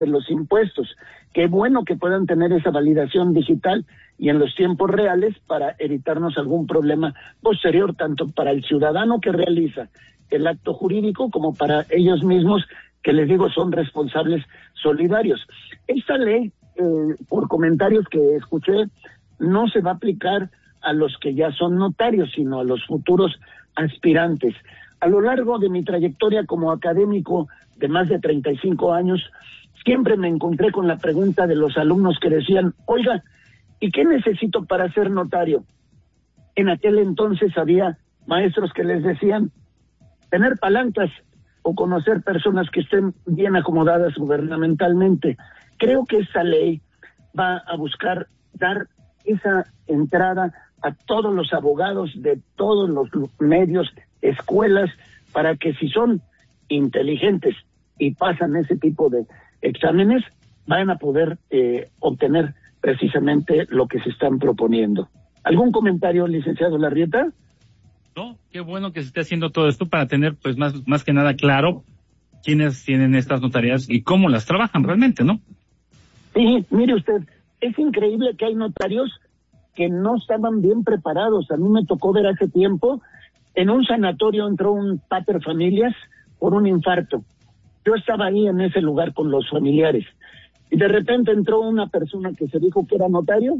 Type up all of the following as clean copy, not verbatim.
de los impuestos. Qué bueno que puedan tener esa validación digital y en los tiempos reales para evitarnos algún problema posterior, tanto para el ciudadano que realiza el acto jurídico como para ellos mismos, que les digo son responsables solidarios. Esta ley, por comentarios que escuché, no se va a aplicar a los que ya son notarios, sino a los futuros aspirantes. A lo largo de mi trayectoria como académico de más de 35 años, siempre me encontré con la pregunta de los alumnos que decían, oiga, ¿y qué necesito para ser notario? En aquel entonces había maestros que les decían, tener palancas o conocer personas que estén bien acomodadas gubernamentalmente. Creo que esta ley va a buscar dar esa entrada a todos los abogados de todos los medios, escuelas, para que si son inteligentes y pasan ese tipo de exámenes, van a poder obtener precisamente lo que se están proponiendo. ¿Algún comentario, licenciado Larrieta? No, qué bueno que se esté haciendo todo esto para tener, pues, más que nada claro quiénes tienen estas notarías y cómo las trabajan realmente, ¿no? Sí, mire usted, es increíble que hay notarios que no estaban bien preparados. A mí me tocó ver hace tiempo, en un sanatorio entró un pater familias por un infarto. Yo estaba ahí en ese lugar con los familiares. Y de repente entró una persona que se dijo que era notario,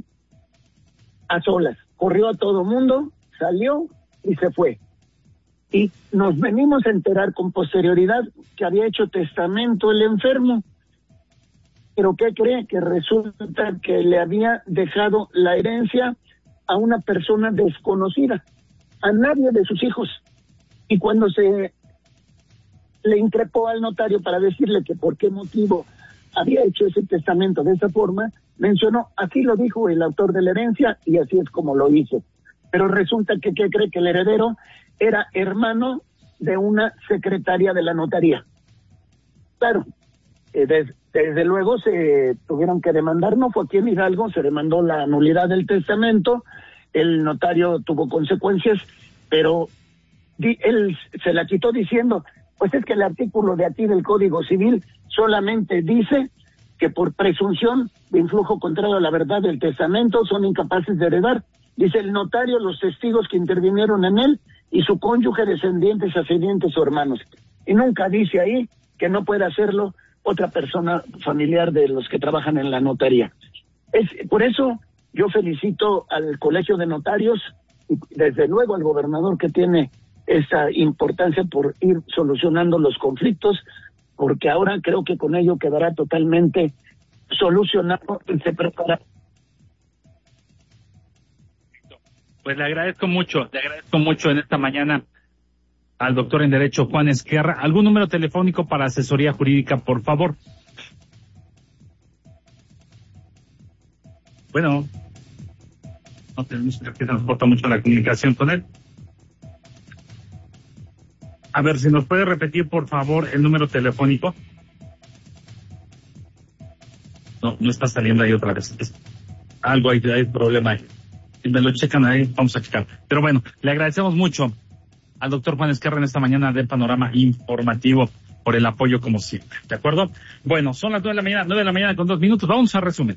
a solas. Corrió a todo mundo, salió y se fue. Y nos venimos a enterar con posterioridad que había hecho testamento el enfermo. ¿Pero qué cree? Que resulta que le había dejado la herencia a una persona desconocida, a nadie de sus hijos. Y cuando se le increpó al notario para decirle que por qué motivo había hecho ese testamento de esa forma, mencionó, así lo dijo el autor de la herencia y así es como lo hizo. Pero resulta que, ¿qué cree? Que el heredero era hermano de una secretaria de la notaría. Claro, desde luego se tuvieron que demandar, no fue aquí en Hidalgo, se demandó la nulidad del testamento, el notario tuvo consecuencias, pero él se la quitó diciendo, pues es que el artículo de aquí del Código Civil solamente dice que por presunción de influjo contrario a la verdad del testamento son incapaces de heredar. Dice el notario, los testigos que intervinieron en él y su cónyuge, descendientes, ascendientes o hermanos. Y nunca dice ahí que no puede hacerlo otra persona familiar de los que trabajan en la notaría. Por eso yo felicito al Colegio de Notarios y desde luego al gobernador que tiene esa importancia por ir solucionando los conflictos, porque ahora creo que con ello quedará totalmente solucionado y se prepara. Pues le agradezco mucho en esta mañana al doctor en Derecho Juan Esquerra. ¿Algún número telefónico para asesoría jurídica, por favor? Bueno, no tenemos que se nos corta mucho la comunicación con él. A ver, si nos puede repetir, por favor, el número telefónico. No está saliendo ahí otra vez. Algo hay problema ahí. Si me lo checan ahí, vamos a checar. Pero bueno, le agradecemos mucho al doctor Juan Esquerra en esta mañana del Panorama Informativo por el apoyo como siempre. ¿De acuerdo? Bueno, son las 9 de la mañana con 2 minutos. Vamos a resumen.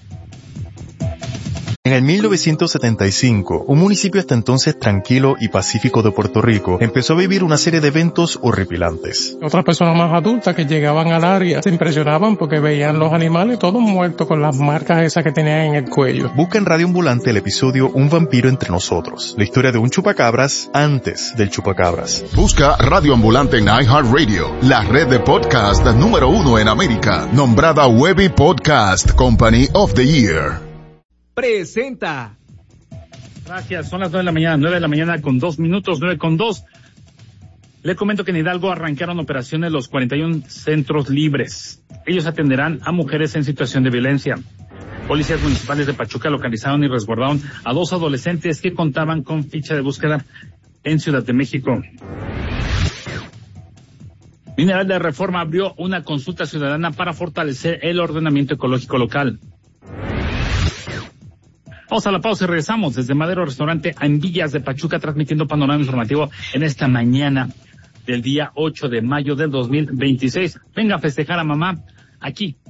En el 1975, un municipio hasta entonces tranquilo y pacífico de Puerto Rico empezó a vivir una serie de eventos horripilantes. Otras personas más adultas que llegaban al área se impresionaban porque veían los animales todos muertos con las marcas esas que tenían en el cuello. Busca en Radio Ambulante el episodio Un vampiro entre nosotros, la historia de un chupacabras antes del chupacabras. Busca Radio Ambulante en iHeartRadio, la red de podcast número 1 en América, nombrada Webby Podcast Company of the Year. Presenta. Gracias, son las 9 de la mañana con 2 minutos, 9:02. Le comento que en Hidalgo arrancaron operaciones los 41 centros libres. Ellos atenderán a mujeres en situación de violencia. Policías municipales de Pachuca localizaron y resguardaron a 2 adolescentes que contaban con ficha de búsqueda en Ciudad de México. Mineral de Reforma abrió una consulta ciudadana para fortalecer el ordenamiento ecológico local. Vamos a la pausa y regresamos desde Madero Restaurante en Villas de Pachuca, transmitiendo Panorama Informativo en esta mañana del día 8 de mayo del 2026. Venga a festejar a mamá aquí